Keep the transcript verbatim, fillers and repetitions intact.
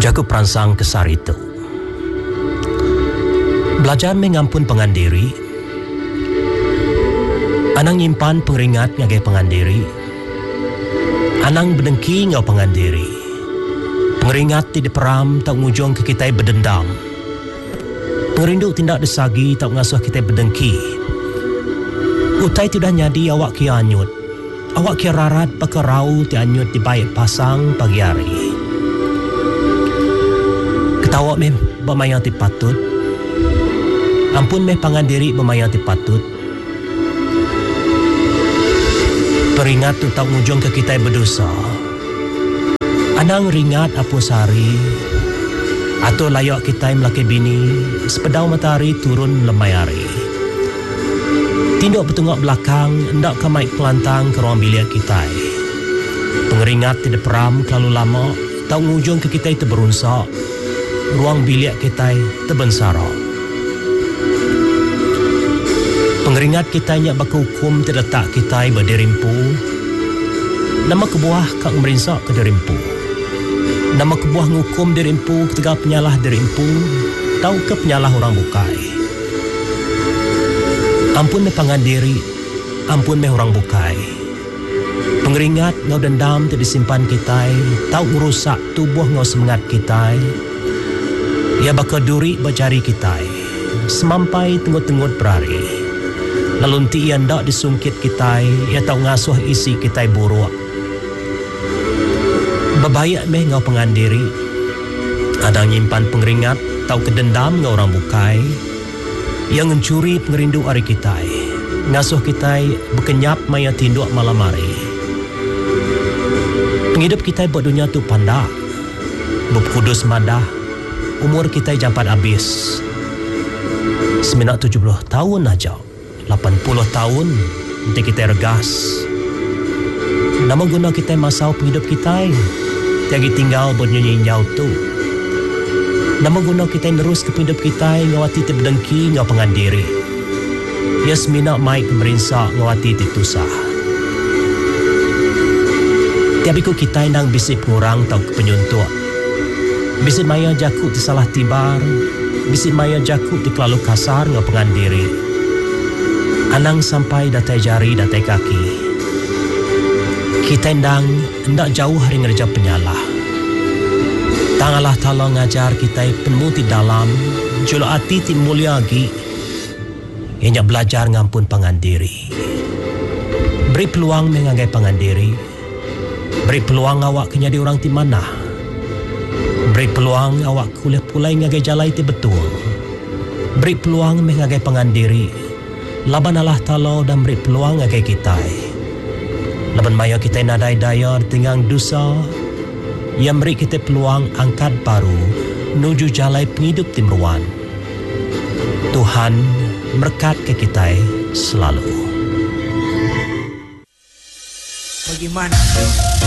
Jaga perangsang kesar itu. Belajar mengampun pengandiri. Anang nyimpan pengeringat ngagai pengandiri. Anang berdengki ngau pengandiri. Pengeringat tidak peram tak ngujung ke kita berdendam. Pengerindu tindak desagi tak ngasuh kita berdengki. Utai tidak nyadi awak kia anyut. Awak kia rarat pakai rau ti anyut di baik pasang pagi hari. Ketawa meh bermaya ti patut. Ampun meh pangandiri bermaya ti patut. Peringat tu tak ngujung ke kita berdosa. Anang ringat apa sari. Atau layak kita melaki bini. Sepedau matahari turun lemai hari. Tinduk bertengok belakang. Hendak kamai pelantang ke ruang bilik kita. Pengeringat tidak peram terlalu lama. Tak ngujung ke kita itu berunsak. Ruang bilik kita terbensara. Pengeringat kita nyak baka hukum terletak kita berderimpu. Nama kebuah kak merinsak ke derimpu. Nama kebuah ngukum derimpu ketika penyalah derimpu. Tahu ke penyalah orang bukai. Ampun meh pangandiri. Ampun meh orang bukai. Pengeringat ngau dendam tidak disimpan kita. Tahu merusak tubuh ngau semangat kita. Ia baka duri berjari kita. Semampai tenggut-tenggut berari. Lalu ti ia ndak disungkit kita. Ia tahu ngasuh isi kita buruk. Bebayak meh ngau pengandiri. Ada nyimpan pengeringat. Tahu kedendam ngau orang bukai. Yang mencuri pengerindu hari kita. Ngasuh kita berkenyap maya tinduk malam hari. Penghidup kita buat dunia tu pandak. Berkudus madah. Umur kita jampat habis. Sembilan tujuh puluh tahun aja. lapan puluh tahun nanti kita regas. Nama guna kita masau penghidup kita. Tiagi tinggal bernyanyi jauh tu. Nama guna kita nerus ke penghidup kita. Ngawati tibdengki ngau pengandiri. Ya semina mai kemerinsak ngawati titusah. Tiabiku kita nang bisip ngurang tau kepenyuntuk. Bisip maya jakuk di salah tibar. Bisip maya jakuk di kelalu kasar ngau pengandiri. Anang sampai datai jari, datai kaki. Kita endang hendak jauh hari ngerja penyalah. Tangalah tolong ngajar kita penuh di dalam. Julu hati ti mulia lagi. Ianya belajar ngampun pangandiri. Beri peluang mengagai pangandiri. Beri peluang awak kenyadi orang ti mana. Beri peluang awak kuliah pulai ngagai jalai ti betul. Beri peluang mengagai pangandiri. Laban Allah Ta'ala dan beri peluang agai kita. Laban maya kita nadai daya tinggang dosa. Yang beri kita peluang angkat baru. Nuju jalai penghidup timruan. Tuhan berkat ke kita selalu. Bagaimana?